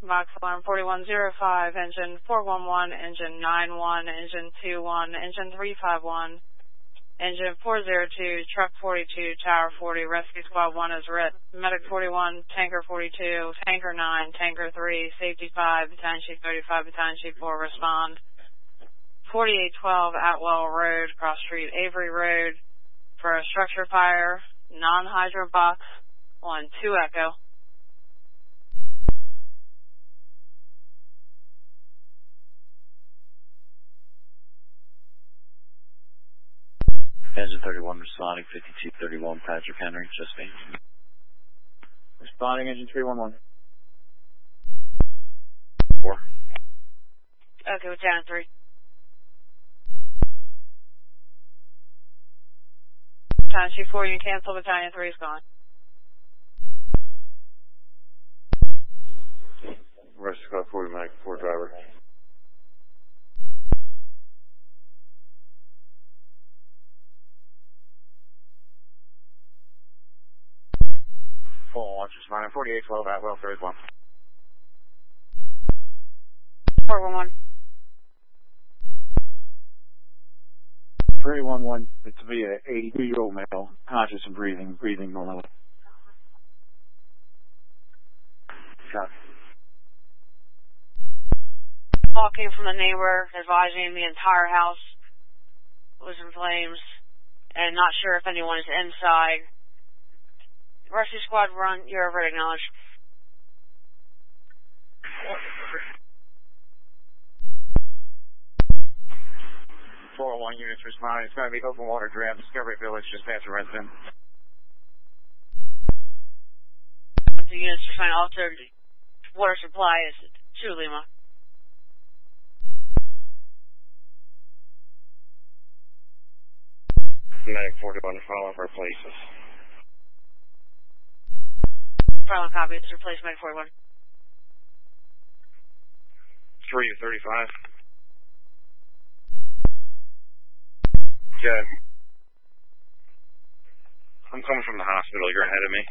Box alarm 4105, engine 411, engine 91, engine 21, engine 351, engine 402, truck 42, tower 40, rescue squad 1 is writ, medic 41, tanker 42, tanker 9, tanker 3, safety 5, battalion chief 35, battalion chief 4 respond. 4812 Atwell Road, cross street Avery Road for a structure fire, non-hydro box on 2 Echo. Engine 31 responding, 5231 Patrick Henry, Chesapeake. Responding, engine 311. 4. Okay, battalion 3. Battalion chief 4, you can cancel, battalion 3 is gone. Rescue squad 40, medic 4 driver. Full launch responding, 4812 Atwell, third one. 411. 311, it's to be an 82-year-old male, conscious and breathing normally. Shot. Call came from the neighbor advising the entire house was in flames and not sure if anyone is inside. Rescue squad run, you're over, acknowledged. 401 units responding. It's going to be open water draft, Discovery Village, just past the resident. The units responding, altered water supply is 2 Lima. Medic 41 follow up our places. Final copy, it's replaced Medic 41. 3 to 35. Good. I'm coming from the hospital. You're ahead of me.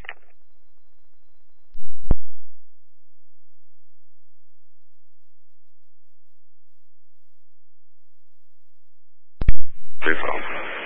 Three, 12.